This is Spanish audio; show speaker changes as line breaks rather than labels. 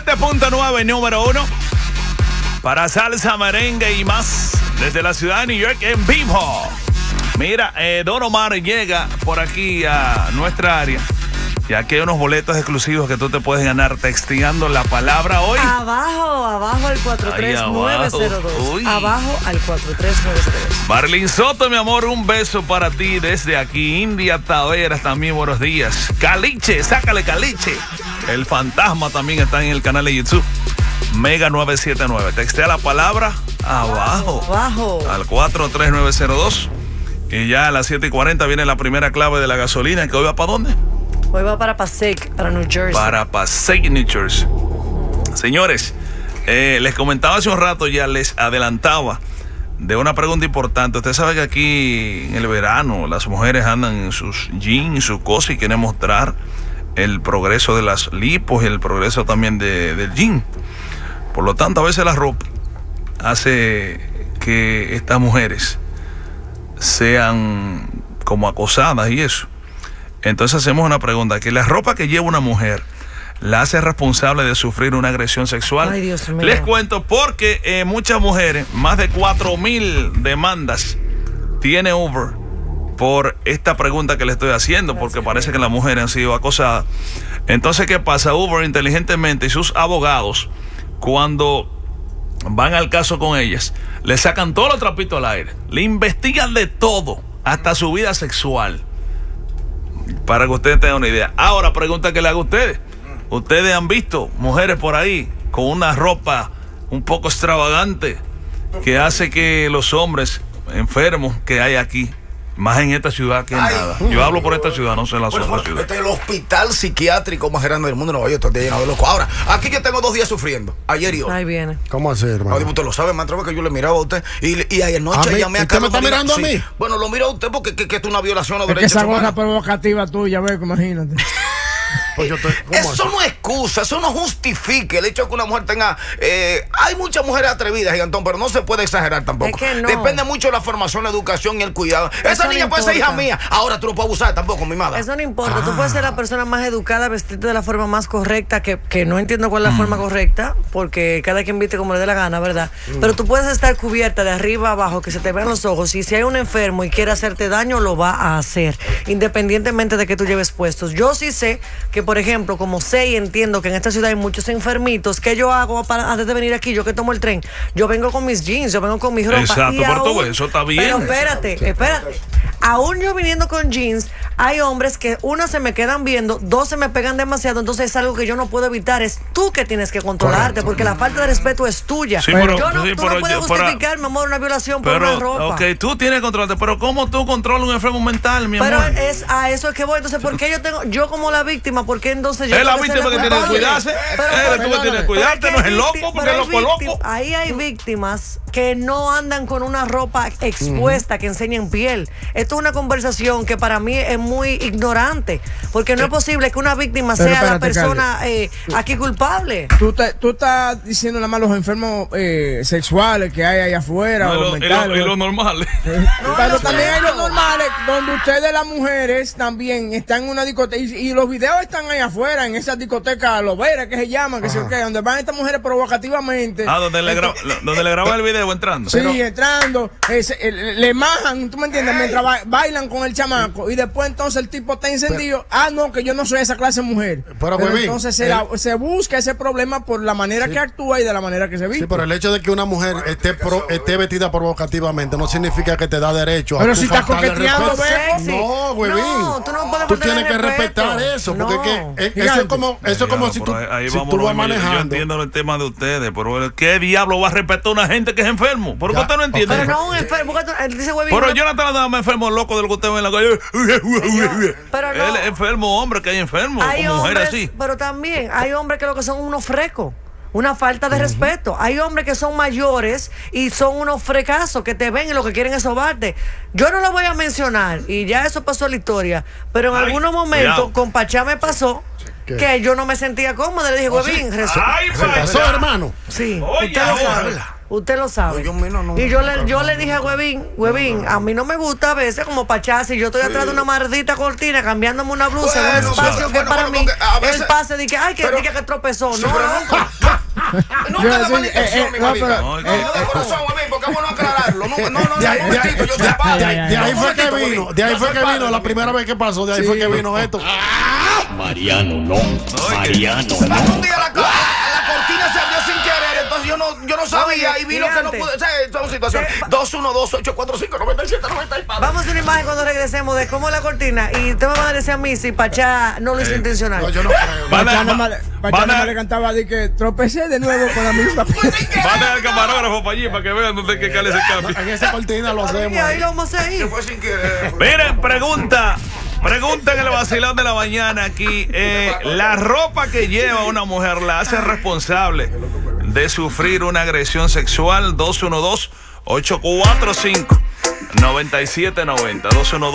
97.9, número 1. Para salsa, merengue y más. Desde la ciudad de New York en vivo. Mira, Don Omar llega por aquí a nuestra área. Y aquí hay unos boletos exclusivos que tú te puedes ganar texteando la palabra hoy.
Abajo al 43902. Abajo al 43902.
Marlin Soto, mi amor, un beso para ti desde aquí. India Taveras también, buenos días. Caliche, sácale Caliche. El fantasma también está en el canal de YouTube. Mega 979. Textea la palabra abajo. Al 43902. Y ya a las 7:40 viene la primera clave de la gasolina. ¿Que hoy va para dónde?
Hoy va para Passaic, para New Jersey.
Para Passaic, New Jersey. Señores, les comentaba hace un rato, ya les adelantaba de una pregunta importante. Usted sabe que aquí en el verano las mujeres andan en sus jeans, sus cosas y quieren mostrar el progreso de las lipos y el progreso también del jean. Por lo tanto, a veces la ropa hace que estas mujeres sean como acosadas y eso. Entonces hacemos una pregunta, que la ropa que lleva una mujer la hace responsable de sufrir una agresión sexual.
Ay, Dios mío.
Les cuento porque muchas mujeres, más de 4,000 demandas tiene Uber por esta pregunta que le estoy haciendo, porque parece que las mujeres han sido acosadas. Entonces, ¿qué pasa? Uber inteligentemente y sus abogados, cuando van al caso con ellas, le sacan todos los trapitos al aire, le investigan de todo, hasta su vida sexual, para que ustedes tengan una idea. Ahora, pregunta que le hago a ustedes. ¿Ustedes han visto mujeres por ahí con una ropa un poco extravagante que hace que los hombres enfermos que hay aquí, más en esta ciudad que en nada? Yo hablo por esta ciudad, no sé la otra ciudad.
Este es el hospital psiquiátrico más grande del mundo de Nueva York, está lleno de locos. Ahora, aquí yo tengo 2 días sufriendo, ayer y hoy.
Ahí viene.
¿Cómo hacer, hermano?
Usted lo sabe, maestro, que yo le miraba a usted y ayer noche llamé a
¿Usted me está mirando a mí?
Sí. Bueno, lo miro a usted porque que es una violación a los
Es que
derechos
esa
humanos.
cosa provocativa tuya, ve, imagínate.
Pues eso no es excusa, eso no justifica el hecho de que una mujer tenga... hay muchas mujeres atrevidas, Gigantón, pero no se puede exagerar tampoco.
Es que no.
Depende mucho de la formación, la educación y el cuidado. Esa niña puede ser hija mía, ahora tú no puedes abusar tampoco, mi madre.
Eso no importa, tú puedes ser la persona más educada, vestirte de la forma más correcta, que no entiendo cuál es la forma correcta, porque cada quien viste como le dé la gana, ¿verdad? Pero tú puedes estar cubierta de arriba a abajo, que se te vean los ojos, y si hay un enfermo y quiere hacerte daño, lo va a hacer, independientemente de que tú lleves puestos. Yo sí sé que, por ejemplo, como sé y entiendo que en esta ciudad hay muchos enfermitos, ¿qué yo hago antes de venir aquí? Yo que tomo el tren, yo vengo con mis jeans, yo vengo con mis ropas.
Exacto,
y
pero
aún,
eso está bien.
Pero espérate. Aún yo viniendo con jeans, hay hombres que, 1, se me quedan viendo, 2, se me pegan demasiado, entonces es algo que yo no puedo evitar. Es tú que tienes que controlarte. Correcto. Porque la falta de respeto es tuya.
Sí,
tú no puedes justificar, mi amor, una violación por una ropa.
Ok, tú tienes que controlarte, pero ¿cómo tú controlas un enfermo mental, mi amor?
Pero a eso es que voy. Entonces, ¿por qué yo como la víctima, por qué entonces yo...
Es la víctima que tiene que cuidarse. Tú que tienes que cuidarte, no es el loco, porque el loco es loco.
Ahí hay víctimas que no andan con una ropa expuesta, que enseñen piel. Esto es una conversación que para mí es muy ignorante, porque no es posible que una víctima sea la persona aquí culpable.
Tú estás diciendo nada más los enfermos sexuales que hay allá afuera, o mentales.
Y los normales.
Pero también hay los normales, donde ustedes, las mujeres, también están en una discoteca, y los videos están allá afuera, en esas discotecas loberas que se llaman, que sé qué, donde van estas mujeres provocativamente.
Donde le graban el video entrando.
Sí, entrando, le majan, ¿tú me entiendes? Mientras bailan con el chamaco, y después entonces el tipo está encendido. No, que yo no soy esa clase de mujer. Pero entonces se busca ese problema por la manera que actúa y de la manera que se viste.
Sí, pero el hecho de que una mujer esté vestida provocativamente no significa que te da derecho a...
Pero si estás coqueteando,
no, huevín.
No, tú no puedes
Tú tienes que respetar eso, porque eso es como si tú vas manejando.
Yo entiendo el tema de ustedes, pero ¿qué diablo va a respetar a una gente que es enfermo? ¿Por qué usted no entiende?
Pero no un enfermo, él dice huevín.
Pero yo no te la enfermo loco de lo que usted ve en la calle.
Pero no.
Él es enfermo, hombre, que hay enfermo,
Hay
como mujer
hombres,
así.
pero también hay hombres que lo que son unos frecos. Una falta de respeto. Hay hombres que son mayores y son unos frecazos que te ven y lo que quieren es sobarte. Yo no lo voy a mencionar y ya eso pasó en la historia, pero en algunos momentos con Pachá me pasó que yo no me sentía cómoda. Le dije, huevín,
¿Qué pasó, hermano?
Sí, usted lo sabe. Y yo le dije a Huevín, a mí no me gusta a veces como Pachá, si yo estoy atrás de una maldita cortina cambiándome una blusa en un espacio que para mí el pase de que tropezó. No,
No está la malintención, mi mamita. No de corazón, porque es bueno aclararlo.
De ahí fue que vino. De ahí fue que vino la primera vez que pasó. De ahí fue que vino esto.
Mariano, no. Mariano, no.
Un día la cortina se abrió sin querer, entonces yo no sabía y vino que no pude. Son situaciones. 212-845-9790.
Vamos a una imagen cuando regresemos de cómo la cortina. Y usted me va a decir a mí si Pachá no lo hizo intencional.
No, yo no creo.
Pachá no le cantaba de que tropecé de nuevo con la misma pieza.
Van al camarógrafo para allí para que vean dónde que cale ese cambio.
En esa cortina lo hacemos.
Y ahí lo vamos a ir.
Fue sin querer.
Miren, pregunta en el vacilón de la mañana aquí. La ropa que lleva una mujer la hace responsable de sufrir una agresión sexual. 212-845-9790.